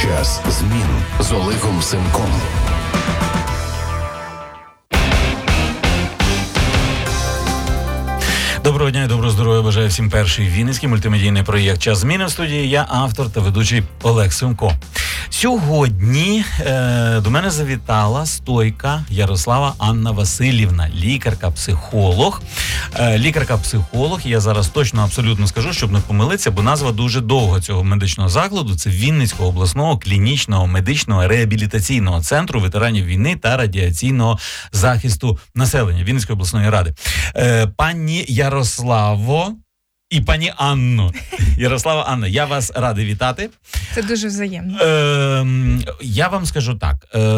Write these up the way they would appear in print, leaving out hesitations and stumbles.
Час змін з Олегом Семком. Доброго дня і доброго здоров'я бажаю всім. Перший вінницький мультимедійний проєкт «Час зміни» в студії. Я автор та ведучий Олег Семко. Сьогодні до мене завітала стойка Ярослава Анна Васильівна, лікарка-психолог. Лікарка-психолог, я зараз точно абсолютно скажу, щоб не помилитися, бо назва дуже довга цього медичного закладу. Це Вінницького обласного клінічного медичного реабілітаційного центру ветеранів війни та радіаційного захисту населення Вінницької обласної ради. Пані Ярославо і пані Анно. Ярослава, Анна, я вас радий вітати. Це дуже взаємно. Я вам скажу так.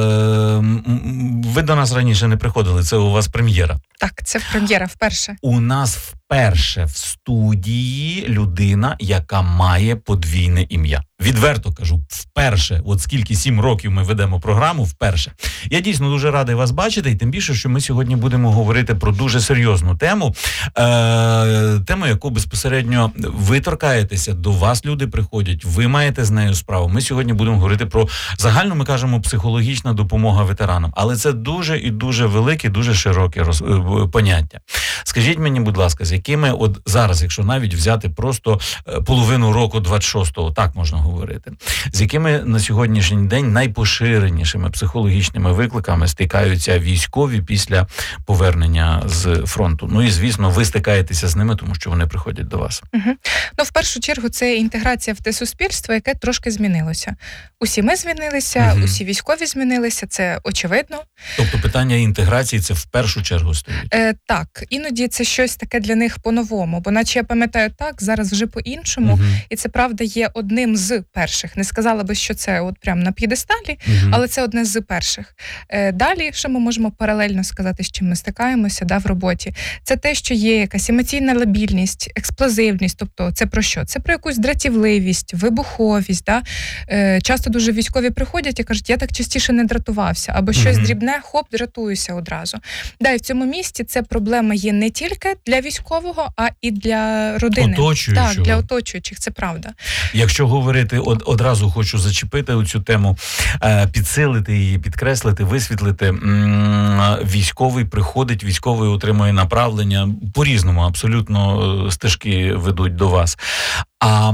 Ви до нас раніше не приходили, це у вас прем'єра. Так, це прем'єра вперше. У нас вперше в студії людина, яка має подвійне ім'я. Відверто кажу, вперше. От скільки 7 років ми ведемо програму, вперше. Я дійсно дуже радий вас бачити, і тим більше, що ми сьогодні будемо говорити про дуже серйозну тему. Тему, яку безпосередньо ви торкаєтеся, до вас люди приходять, ви маєте з нею справу. Ми сьогодні будемо говорити про загальну, ми кажемо, психологічна допомога ветеранам. Але це дуже і дуже велике, дуже широке поняття. Скажіть мені, будь ласка, з якими от зараз, якщо навіть взяти просто половину року 26-го, так можна говорити, з якими на сьогоднішній день найпоширенішими психологічними викликами стикаються військові після повернення з фронту? Ну і, звісно, ви стикаєтеся з ними, тому що вони приходять до вас. Угу. Ну, в першу чергу, це інтеграція в те суспільство, яке трошки змінилося. Усі ми змінилися, усі військові змінилися, це очевидно. Тобто питання інтеграції – це в першу чергу стоїть? Так, іноді це щось таке для них по-новому, бо наче я пам'ятаю так, зараз вже по-іншому, і це, правда, є одним з перших. Не сказала би, що це от прямо на п'єдесталі, але це одне з перших. Далі, що ми можемо паралельно сказати, з чим ми стикаємося в роботі, це те, що є якась емоційна лабільність, експлозивність, тобто це про що? Це про якусь дратівливість, вибуховість. Часто дуже військові приходять і кажуть, я так частіше не дратувався, або щось дрібне, хоп, дратуюся одразу. І в цьому місці це проблема є не тільки для військового, а і для родини. Оточуючого. Так, для оточуючих, це правда. Якщо говорити, одразу хочу зачепити цю тему, підсилити її, підкреслити, висвітлити. Військовий приходить, військовий отримує направлення, по-різному абсолютно стежки ведуть до вас. А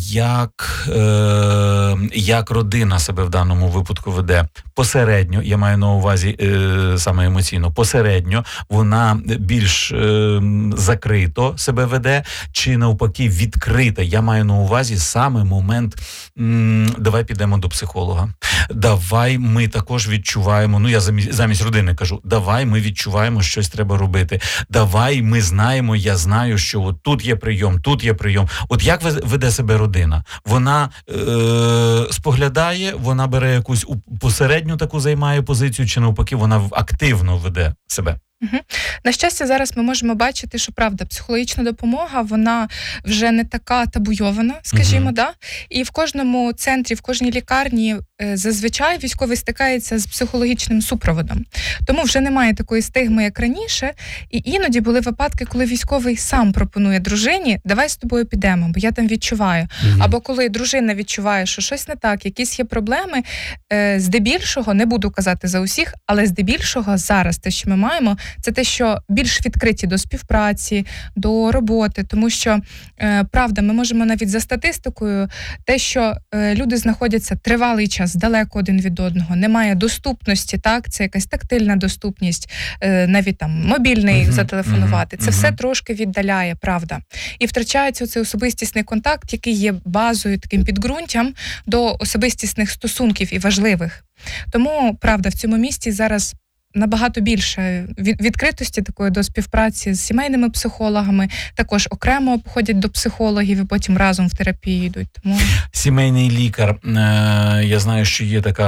як родина себе в даному випадку веде? Посередньо, я маю на увазі саме емоційно, посередньо вона більш закрито себе веде, чи навпаки відкрита? Я маю на увазі саме момент, давай підемо до психолога, давай ми також відчуваємо, ну я замість родини кажу, давай ми відчуваємо, щось треба робити, давай ми знаємо, я знаю, що от тут є прийом, тут є прийом. От як веде себе родина? Вона споглядає, вона бере якусь посередню таку займає позицію, чи навпаки вона активно веде себе? На щастя, зараз ми можемо бачити, що, правда, психологічна допомога, вона вже не така табуйована, скажімо, і в кожному центрі, в кожній лікарні зазвичай військовий стикається з психологічним супроводом. Тому вже немає такої стигми, як раніше, і іноді були випадки, коли військовий сам пропонує дружині, давай з тобою підемо, бо я там відчуваю. Або коли дружина відчуває, що щось не так, якісь є проблеми, здебільшого, не буду казати за усіх, але здебільшого зараз те, що ми маємо, це те, що більш відкриті до співпраці, до роботи, тому що, правда, ми можемо навіть за статистикою, те, що люди знаходяться тривалий час далеко один від одного, немає доступності, так, це якась тактильна доступність, навіть там мобільний зателефонувати, це все трошки віддаляє, правда. І втрачається цей особистісний контакт, який є базою, таким підґрунтям до особистісних стосунків і важливих. Тому, правда, в цьому місці зараз набагато більше відкритості такої до співпраці з сімейними психологами, також окремо походять до психологів і потім разом в терапію йдуть. Тому сімейний лікар, я знаю, що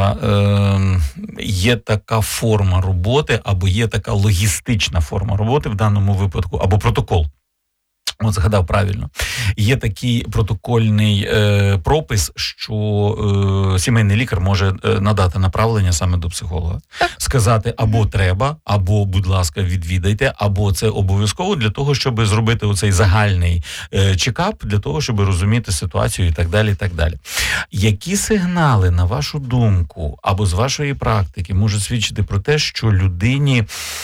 є така форма роботи, або є така логістична форма роботи в даному випадку, або протокол. От згадав правильно. Є такий протокольний пропис, що сімейний лікар може надати направлення саме до психолога. Сказати або треба, або, будь ласка, відвідайте, або це обов'язково для того, щоб зробити оцей загальний чекап, для того, щоб розуміти ситуацію і так далі, і так далі. Які сигнали, на вашу думку, або з вашої практики можуть свідчити про те, що людині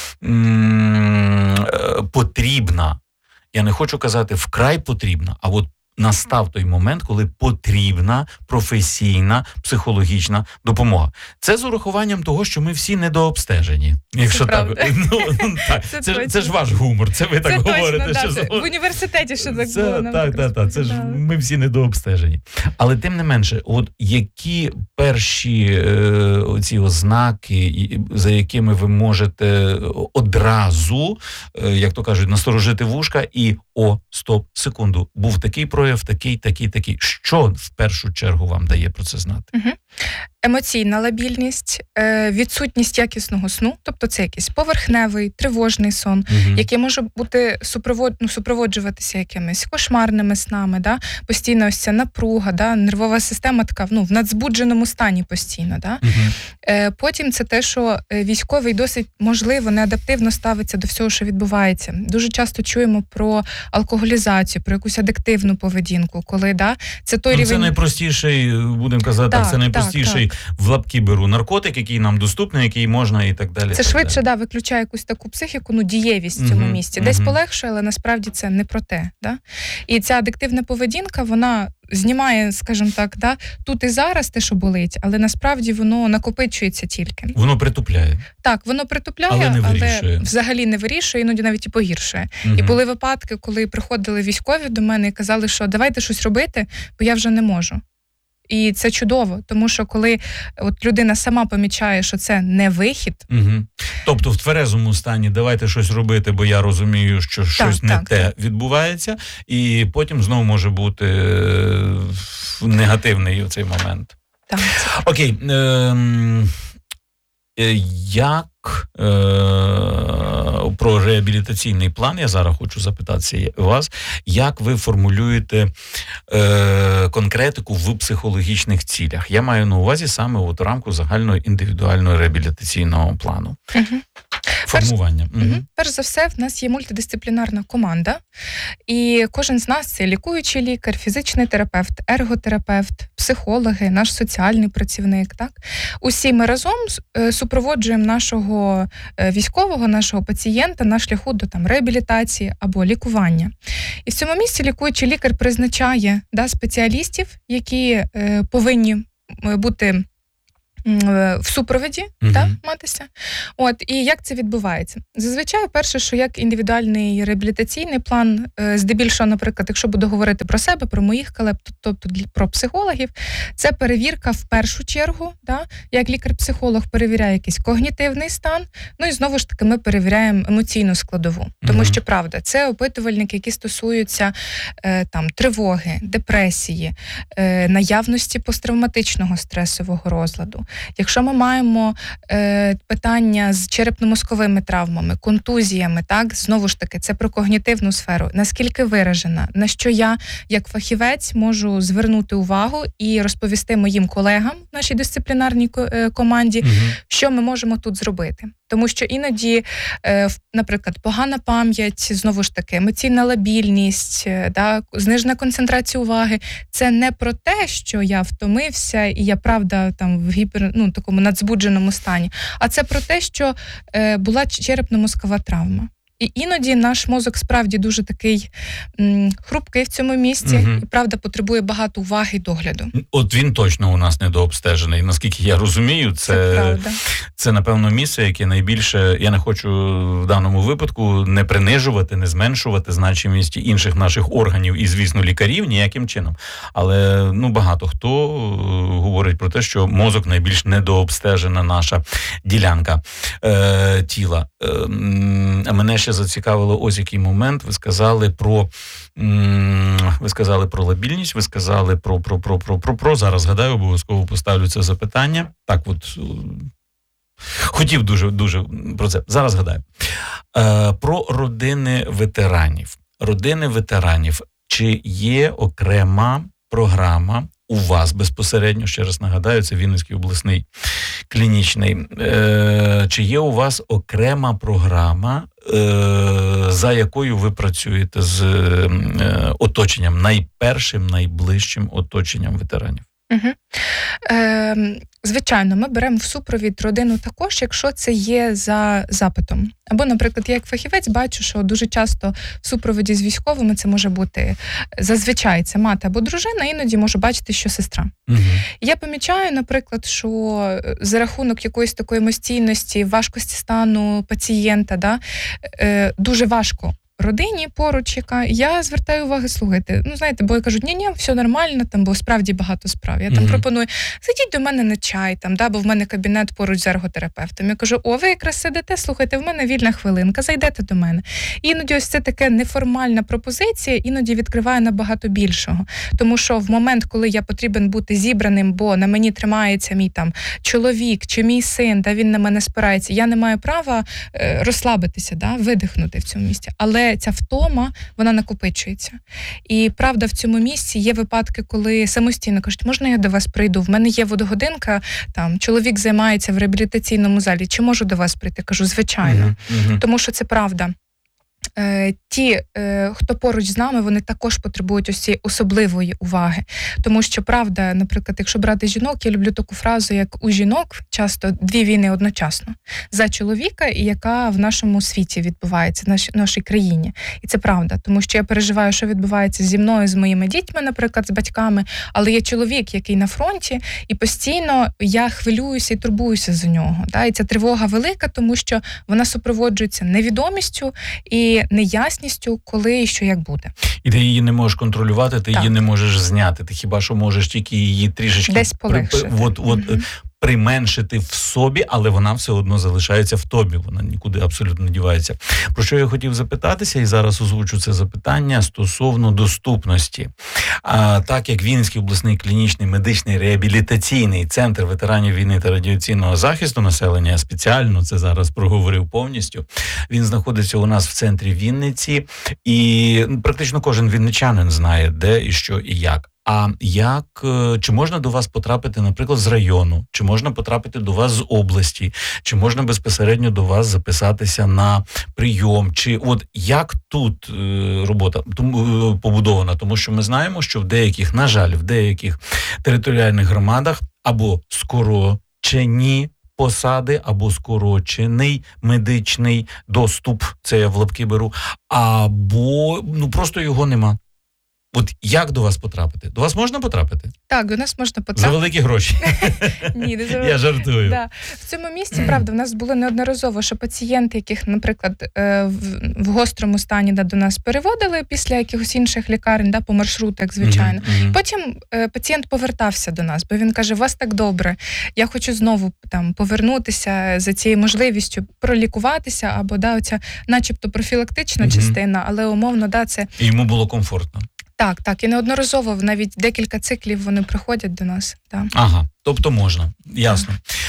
потрібна, я не хочу казати вкрай потрібна, а от настав той момент, коли потрібна професійна психологічна допомога. Це з урахуванням того, що ми всі недообстежені. Якщо так, це ж ваш гумор, це ви так говорите. В університеті що так було. Так, це ж ми всі недообстежені. Але тим не менше, от які перші оці ознаки, за якими ви можете одразу, як то кажуть, насторожити вушка і стоп, секунду, був такий прояв, такий. Що в першу чергу вам дає про це знати? Емоційна лабільність, відсутність якісного сну, тобто це якийсь поверхневий, тривожний сон, який може бути супроводжуватися якимись кошмарними снами, да? Постійно ось ця напруга, да? Нервова система така в надзбудженому стані постійно. Да? Потім це те, що військовий досить, можливо, неадаптивно ставиться до всього, що відбувається. Дуже часто чуємо про алкоголізацію, про якусь адиктивну поведінку, коли, да, це той рівень... Це найпростіший, будемо казати, це найпростіший в лапки беру наркотик, який нам доступний, який можна і так далі. Це швидше, да, виключає якусь таку психіку, дієвість в цьому місці. Десь полегшує, але насправді це не про те. Да? І ця адиктивна поведінка, вона знімає, скажімо так, да, тут і зараз те, що болить, але насправді воно накопичується тільки. Воно притупляє. Так, воно притупляє, але взагалі не вирішує, іноді навіть і погіршує. І були випадки, коли приходили військові до мене і казали, що давайте щось робити, бо я вже не можу. І це чудово, тому що коли от людина сама помічає, що це не вихід. Тобто в тверезому стані давайте щось робити, бо я розумію, що щось не те відбувається, і потім знову може бути негативний цей момент. Так. Окей. Як про реабілітаційний план, я зараз хочу запитати вас, як ви формулюєте конкретику в психологічних цілях? Я маю на увазі саме от рамку загального індивідуального реабілітаційного плану. Формування. Перш за все, в нас є мультидисциплінарна команда, і кожен з нас – це лікуючий лікар, фізичний терапевт, ерготерапевт, психологи, наш соціальний працівник. Так? Усі ми разом супроводжуємо нашого військового, нашого пацієнта на шляху до реабілітації або лікування. І в цьому місці лікуючий лікар призначає спеціалістів, які повинні бути в супроводі, матися. От, і як це відбувається? Зазвичай, перше, що як індивідуальний реабілітаційний план, здебільшого, наприклад, якщо буду говорити про себе, про моїх колег, тобто про психологів, це перевірка в першу чергу, як лікар-психолог перевіряє якийсь когнітивний стан, ну і знову ж таки ми перевіряємо емоційну складову. Тому що, правда, це опитувальники, які стосуються тривоги, депресії, наявності посттравматичного стресового розладу. Якщо ми маємо питання з черепно-мозковими травмами, контузіями, знову ж таки, це про когнітивну сферу. Наскільки виражена, на що я, як фахівець, можу звернути увагу і розповісти моїм колегам в нашій дисциплінарній команді, що ми можемо тут зробити. Тому що іноді, наприклад, погана пам'ять, знову ж таки, емоційна лабільність, знижена концентрація уваги – це не про те, що я втомився і я, правда, в такому надзбудженому стані, а це про те, що була черепно-мозкова травма. І іноді наш мозок справді дуже такий хрупкий в цьому місці і, правда, потребує багато уваги і догляду. От він точно у нас недообстежений. Наскільки я розумію, це напевно, місце, яке найбільше, я не хочу в даному випадку не принижувати, не зменшувати значимість інших наших органів і, звісно, лікарів ніяким чином. Але багато хто говорить про те, що мозок найбільш недообстежена наша ділянка тіла. Мене ще зацікавило ось який момент. Ви сказали про лабільність, ви сказали про зараз згадаю, обов'язково поставлю це запитання. Так от хотів дуже про це. Зараз згадаю. Про родини ветеранів. родини ветеранів, чи є окрема програма у вас безпосередньо, ще раз нагадаю, це Вінницький обласний клінічний, чи є у вас окрема програма, за якою ви працюєте з оточенням, найпершим, найближчим оточенням ветеранів? Угу. Звичайно, ми беремо в супровід родину також, якщо це є за запитом. Або, наприклад, я як фахівець бачу, що дуже часто в супроводі з військовими це може бути, зазвичай це мати або дружина, іноді можу бачити, що сестра. Угу. Я помічаю, наприклад, що за рахунок якоїсь такої емоційності, важкості стану пацієнта, дуже важко родині поруч, яка я звертаю увагу, слухайте, знаєте, бо кажуть, ні, все нормально, бо справді багато справ. Я там пропоную, зайдіть до мене на чай, бо в мене кабінет поруч з ерготерапевтом. Я кажу, ви якраз сидите, слухайте, в мене вільна хвилинка, зайдете до мене. Іноді ось це таке неформальна пропозиція, іноді відкриває набагато більшого. Тому що в момент, коли я потрібен бути зібраним, бо на мені тримається мій чоловік чи мій син, він на мене спирається, я не маю права розслабитися, видихнути в цьому місці. Але ця втома, вона накопичується. І правда, в цьому місці є випадки, коли самостійно кажуть, можна я до вас прийду? В мене є водогодинка, чоловік займається в реабілітаційному залі, чи можу до вас прийти? Кажу, звичайно. Тому що це правда. Ті, хто поруч з нами, вони також потребують ось цієї особливої уваги. Тому що, правда, наприклад, якщо брати жінок, я люблю таку фразу, як у жінок часто дві війни одночасно. За чоловіка, і яка в нашому світі відбувається, в нашій країні. І це правда, тому що я переживаю, що відбувається зі мною, з моїми дітьми, наприклад, з батьками, але є чоловік, який на фронті, і постійно я хвилююся і турбуюся за нього. І ця тривога велика, тому що вона супроводжується невідомістю і неясністю, коли і що як буде. І ти її не можеш контролювати, ти її не можеш зняти. Ти хіба що можеш тільки її трішечки десь полегшити. Применшити в собі, але вона все одно залишається в тобі, вона нікуди абсолютно не дівається. Про що я хотів запитатися, і зараз озвучу це запитання стосовно доступності. Так як Вінницький обласний клінічний медичний реабілітаційний центр ветеранів війни та радіаційного захисту населення, я спеціально це зараз проговорив повністю, він знаходиться у нас в центрі Вінниці, і практично кожен вінничанин знає, де і що і як. А чи можна до вас потрапити, наприклад, з району, чи можна потрапити до вас з області, чи можна безпосередньо до вас записатися на прийом, чи як тут робота побудована? Тому що ми знаємо, що в деяких територіальних громадах або скорочені посади, або скорочений медичний доступ, це я в лапки беру, або просто його нема. Як до вас потрапити? До вас можна потрапити? Так, до нас можна потрапити. За великі гроші? Ні, не за великі. Я жартую. Да. В цьому місці, правда, в нас було неодноразово, що пацієнти, яких, наприклад, в гострому стані до нас переводили після якихось інших лікарень, по маршруту, як звичайно. Потім пацієнт повертався до нас, бо він каже, у вас так добре, я хочу знову повернутися за цією можливістю пролікуватися, або оця начебто профілактична частина, але умовно, це... І йому було комфортно. Так, і неодноразово, навіть декілька циклів вони приходять до нас. Так. Ага, тобто можна, ясно.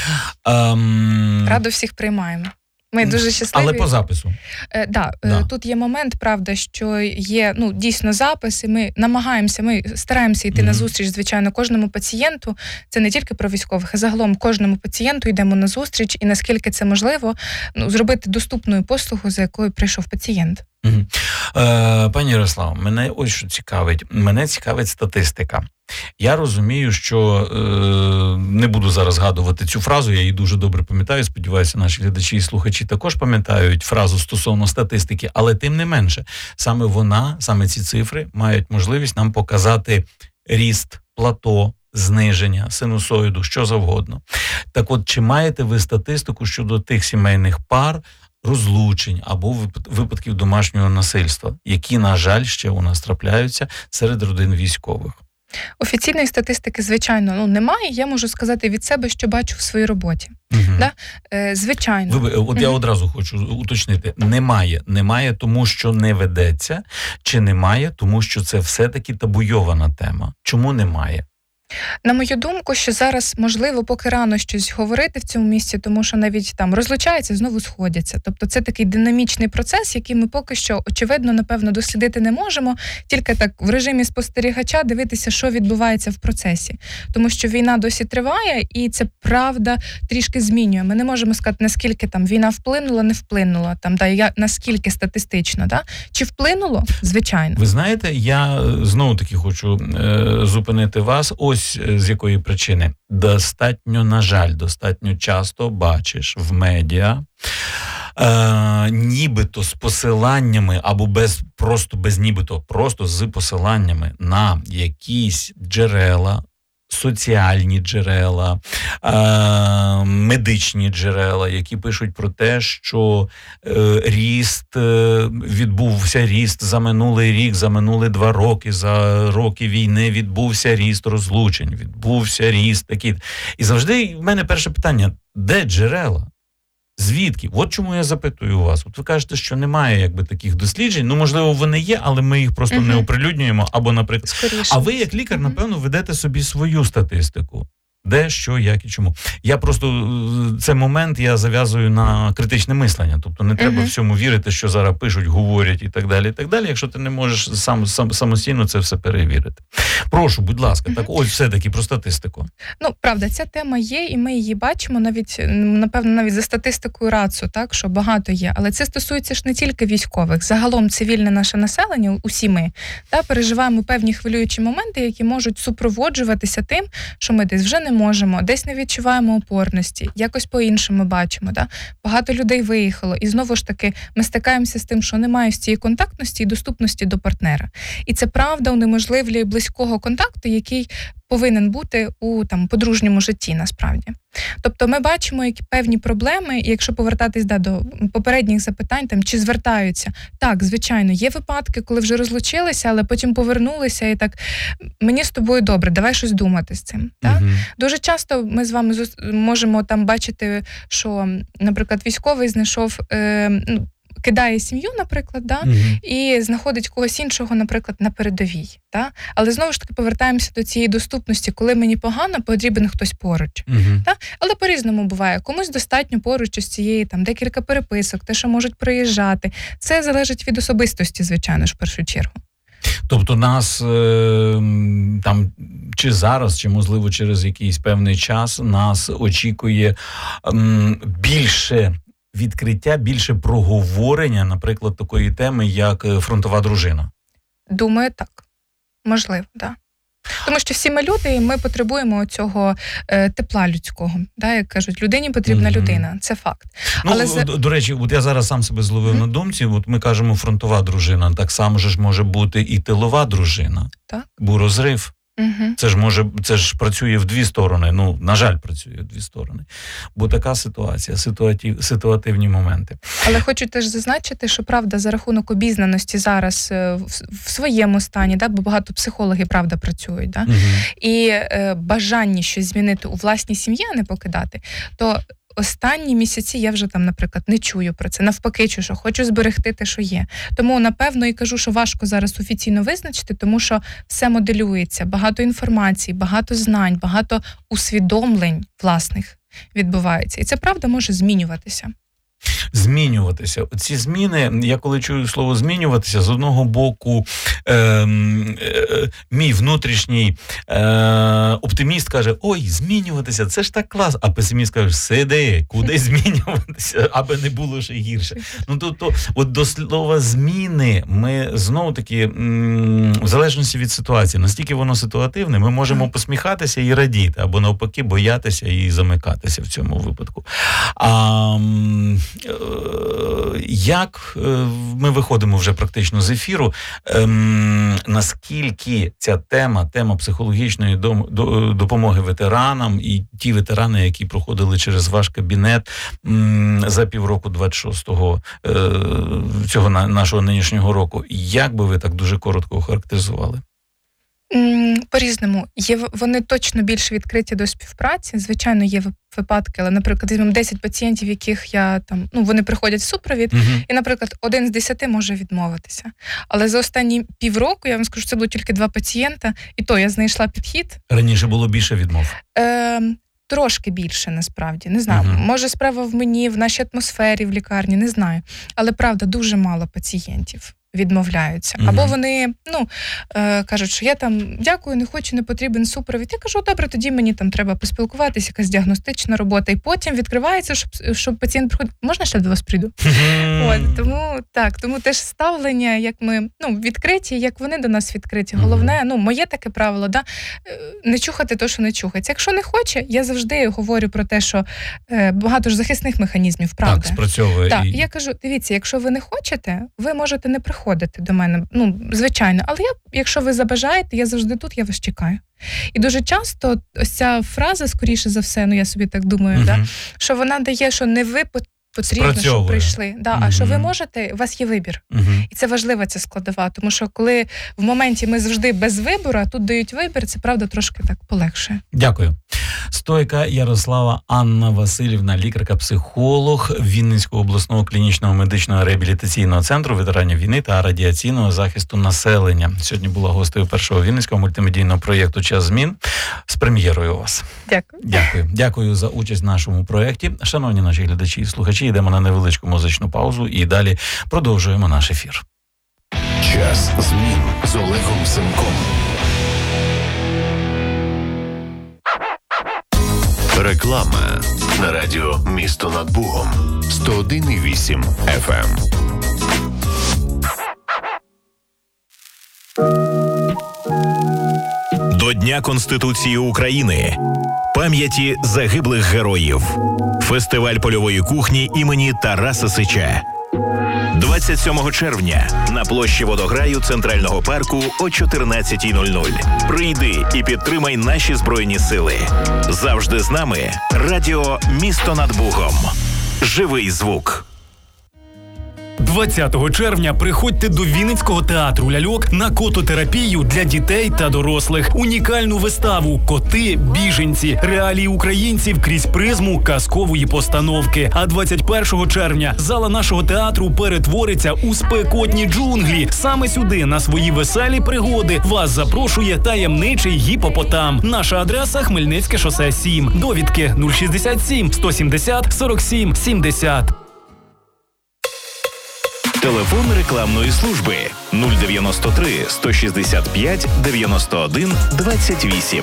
Радо всіх приймаємо. Ми дуже щасливі. Але по запису? Тут є момент, правда, що є дійсно запис, і ми намагаємося, ми стараємося йти на зустріч, звичайно, кожному пацієнту. Це не тільки про військових, а загалом кожному пацієнту йдемо на зустріч, і наскільки це можливо, зробити доступною послугу, за якою прийшов пацієнт. Пані Ярославо, мене ось що цікавить. Мене цікавить статистика. Я розумію, що не буду зараз згадувати цю фразу, я її дуже добре пам'ятаю, сподіваюся, наші глядачі і слухачі також пам'ятають фразу стосовно статистики, але тим не менше, саме ці цифри мають можливість нам показати ріст, плато, зниження, синусоїду, що завгодно. Так чи маєте ви статистику щодо тих сімейних пар, розлучень або випадків домашнього насильства, які, на жаль, ще у нас трапляються серед родин військових? Офіційної статистики, звичайно, немає. Я можу сказати від себе, що бачу в своїй роботі. Звичайно. Я одразу хочу уточнити. Немає. Немає тому, що не ведеться, чи немає тому, що це все-таки табуйована тема? Чому немає? На мою думку, що зараз, можливо, поки рано щось говорити в цьому місці, тому що навіть там розлучаються, знову сходяться. Тобто це такий динамічний процес, який ми поки що, очевидно, напевно, дослідити не можемо, тільки так в режимі спостерігача дивитися, що відбувається в процесі. Тому що війна досі триває, і це правда трішки змінює. Ми не можемо сказати, наскільки там війна вплинула, не вплинула, там, наскільки статистично, чи вплинуло? Звичайно. Ви знаєте, я знову-таки хочу зупинити вас. Ось з якої причини. Достатньо, на жаль, достатньо часто бачиш в медіа нібито з посиланнями або просто з посиланнями на якісь джерела, соціальні джерела, медичні джерела, які пишуть про те, що відбувся ріст за минулий рік, за минулі 2 роки, за роки війни відбувся ріст розлучень, відбувся ріст такий. І завжди в мене перше питання: де джерела? Звідки? От чому я запитую вас. От ви кажете, що немає таких досліджень. Ну, можливо, вони є, але ми їх просто не оприлюднюємо. Або, наприклад, скоріше. А ви, як лікар, напевно, ведете собі свою статистику. Де, що, як і чому. Я просто цей момент я зав'язую на критичне мислення. Тобто не треба всьому вірити, що зараз пишуть, говорять і так далі, якщо ти не можеш самостійно це все перевірити. Прошу, будь ласка, так ось все-таки про статистику. Ну, правда, ця тема є, і ми її бачимо напевно, навіть за статистикою РАЦУ, так, що багато є. Але це стосується ж не тільки військових. Загалом цивільне наше населення, усі ми, переживаємо певні хвилюючі моменти, які можуть супроводжуватися тим, що ми десь вже не можемо, десь не відчуваємо опорності, якось по-іншому бачимо. Багато людей виїхало, і знову ж таки ми стикаємося з тим, що немає цієї контактності і доступності до партнера. І це правда унеможливлює близького контакту, який повинен бути у подружньому житті, насправді. Тобто ми бачимо які певні проблеми, і якщо повертатись до попередніх запитань, чи звертаються. Так, звичайно, є випадки, коли вже розлучилися, але потім повернулися і так, мені з тобою добре, давай щось думати з цим. Так? Дуже часто ми з вами можемо бачити, що, наприклад, військовий знайшов, кидає сім'ю, наприклад, і знаходить когось іншого, наприклад, на передовій. Але знову ж таки повертаємося до цієї доступності, коли мені погано, потрібен хтось поруч. Але по-різному буває. Комусь достатньо поруч із цієї декілька переписок, те, що можуть приїжджати. Це залежить від особистості, звичайно ж, в першу чергу. Тобто нас чи зараз, чи, можливо, через якийсь певний час нас очікує більше відкриття, більше проговорення, наприклад, такої теми, як фронтова дружина? Думаю, так. Можливо, так. Тому що всі ми люди, і ми потребуємо цього тепла людського. Як кажуть, людині потрібна людина. Це факт. Але до речі, от я зараз сам себе зловив на думці, от ми кажемо фронтова дружина, так само ж може бути і тилова дружина. Так. Бо розрив. Це ж працює в 2 сторони. Ну, на жаль, працює в 2 сторони. Бо така ситуація, ситуативні моменти. Але хочу теж зазначити, що, правда, за рахунок обізнаності зараз в своєму стані, бо багато психологів, правда, працюють, і бажання щось змінити у власній сім'ї, а не покидати, то останні місяці я вже наприклад, не чую про це. Навпаки, що хочу зберегти те, що є. Тому, напевно, і кажу, що важко зараз офіційно визначити, тому що все моделюється, багато інформації, багато знань, багато усвідомлень власних відбувається. І це, правда, може змінюватися. Змінюватися. Ці зміни, я коли чую слово змінюватися, з одного боку мій внутрішній оптиміст каже, ой, змінюватися, це ж так клас, а песиміст каже, сиди, куди змінюватися, аби не було ще гірше. Ну, тобто, от до слова зміни ми знову-таки, в залежності від ситуації, настільки воно ситуативне, ми можемо посміхатися і радіти, або навпаки боятися і замикатися в цьому випадку. Як ми виходимо вже практично з ефіру, наскільки ця тема психологічної допомоги ветеранам і ті ветерани, які проходили через ваш кабінет за півроку 26-го цього нашого нинішнього року, як би ви так дуже коротко охарактеризували? По-різному. Вони точно більш відкриті до співпраці. Звичайно, є випадки, але, наприклад, візьмемо 10 пацієнтів, яких я там, вони приходять в супровід, і, наприклад, 1 з 10 може відмовитися. Але за останні півроку, я вам скажу, це було тільки 2 пацієнта, і то я знайшла підхід. Раніше було більше відмов? Трошки більше, насправді. Не знаю, може справа в мені, в нашій атмосфері, в лікарні, не знаю. Але, правда, дуже мало пацієнтів відмовляються. Або вони, кажуть, що я там, дякую, не хочу, не потрібен супровід. Я кажу, добре, тоді мені там треба поспілкуватися, якась діагностична робота. І потім відкривається, щоб пацієнт приходить, можна ще до вас прийду? Тому теж ставлення, як ми, відкриті, як вони до нас відкриті. Головне, моє таке правило, не чухати то, що не чухається. Якщо не хоче, я завжди говорю про те, що багато ж захисних механізмів, правда? Так, спрацьовує. Так, я кажу, дивіться, якщо ви не хочете, ви можете не приходити до мене, звичайно, але якщо ви забажаєте, я завжди тут, я вас чекаю. І дуже часто ось ця фраза, скоріше за все, я собі так думаю, що вона дає, що не ви потрібно, щоб прийшли, а що ви можете, у вас є вибір. І це важлива ця складова, тому що коли в моменті ми завжди без вибору, а тут дають вибір, це, правда, трошки так полегшує. Дякую. Стойка Ярослава Анна Васильівна, лікарка-психолог Вінницького обласного клінічного медичного реабілітаційного центру ветеранів війни та радіаційного захисту населення. Сьогодні була гостею першого вінницького мультимедійного проєкту «Час змін». З прем'єрою у вас. Дякую. Дякую за участь в нашому проєкті. Шановні наші глядачі і слухачі, йдемо на невеличку музичну паузу і далі продовжуємо наш ефір. Час змін з Олегом Семком. Реклама на радіо «Місто над Бугом» 101,8 FM. До Дня Конституції України. Пам'яті загиблих героїв. Фестиваль польової кухні імені Тараса Сича. 27 червня на площі Водограю Центрального парку о 14:00. Прийди і підтримай наші Збройні Сили. Завжди з нами радіо «Місто над Бугом». Живий звук. 20 червня приходьте до Вінницького театру ляльок на кототерапію для дітей та дорослих. Унікальну виставу «Коти, біженці. Реалії українців крізь призму казкової постановки». А 21 червня зала нашого театру перетвориться у спекотні джунглі. Саме сюди на свої веселі пригоди вас запрошує таємничий гіпопотам. Наша адреса – Хмельницьке шосе 7. Довідки 067 170 47 70. Телефон рекламної служби 093 165 91 28.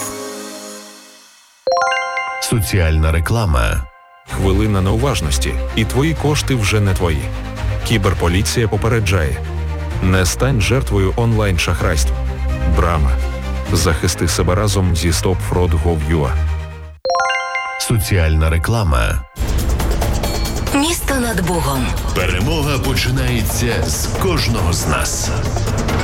Соціальна реклама. Хвилина неуважності, і твої кошти вже не твої. Кіберполіція попереджає. Не стань жертвою онлайн-шахрайств. Брама. Захисти себе разом зі StopFraud.gov.ua. Соціальна реклама. Місто над Бугом. Перемога починається з кожного з нас.